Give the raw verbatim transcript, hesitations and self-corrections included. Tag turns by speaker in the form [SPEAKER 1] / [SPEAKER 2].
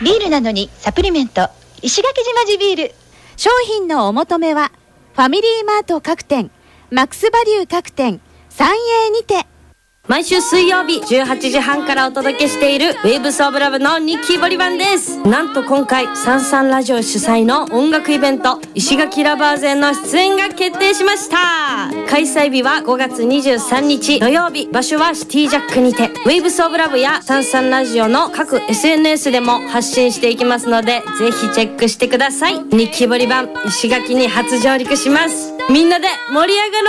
[SPEAKER 1] ビールなのにサプリメント、石垣島地ビール。
[SPEAKER 2] 商品のお求めはファミリーマート各店、マックスバリュー各店、三栄にて。
[SPEAKER 3] 毎週水曜日じゅうはちじはんからお届けしているウェーブスオブラブのニッキーボリバンです。なんと今回サンサンラジオ主催の音楽イベント石垣ラバーズへの出演が決定しました。開催日はごがつにじゅうさんにち土曜日、場所はシティジャックにて。ウェーブスオブラブやサンサンラジオの各 エスエヌエス でも発信していきますので、ぜひチェックしてください。ニッキーボリバン石垣に初上陸します。みんなで盛り上がろう。